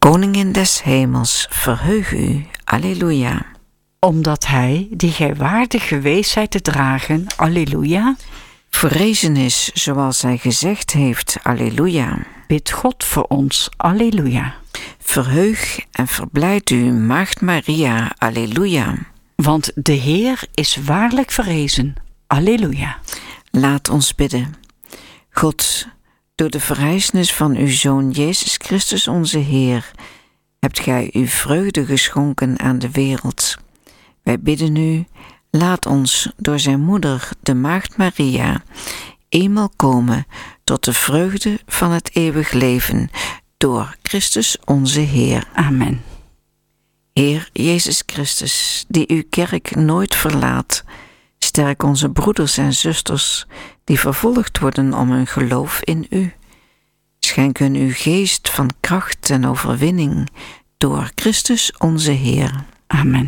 Koningin des hemels, verheug u. Alleluia. Omdat hij, die gij waardig geweest zijt te dragen, alleluia, Verrezen is zoals hij gezegd heeft, alleluia. bid God voor ons, alleluia. Verheug en verblijd u, Maagd Maria, alleluia. Want de Heer is waarlijk verrezen, alleluia. Laat ons bidden. God, door de verrijzenis van uw Zoon Jezus Christus onze Heer, hebt gij uw vreugde geschonken aan de wereld. Wij bidden u, laat ons door zijn moeder, de Maagd Maria, eenmaal komen tot de vreugde van het eeuwig leven, door Christus onze Heer. Amen. Heer Jezus Christus, die uw kerk nooit verlaat, sterk onze broeders en zusters die vervolgd worden om hun geloof in u. Schenk hun uw geest van kracht en overwinning, door Christus onze Heer. Amen.